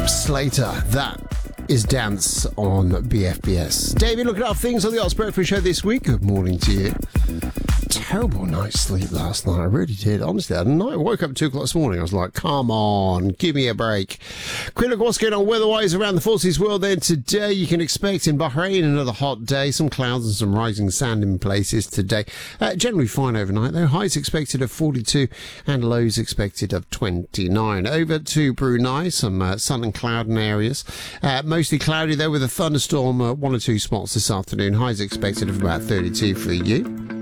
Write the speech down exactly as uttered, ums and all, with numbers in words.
Slater, that is Dance on B F B S. David, looking at things on the Arts Breakfast Show this week. Good morning to you. Terrible night's sleep last night. I really did. Honestly, at night, I woke up at two o'clock this morning. I was like, come on, give me a break. Quick look what's going on weather-wise around the Forces world then. Today, you can expect in Bahrain another hot day. Some clouds and some rising sand in places today. Uh, generally fine overnight, though. Highs expected of forty-two and lows expected of twenty-nine. Over to Brunei, some uh, sun and cloud in areas. Uh, mostly cloudy, though, with a thunderstorm, uh, one or two spots this afternoon. Highs expected of about thirty-two for you.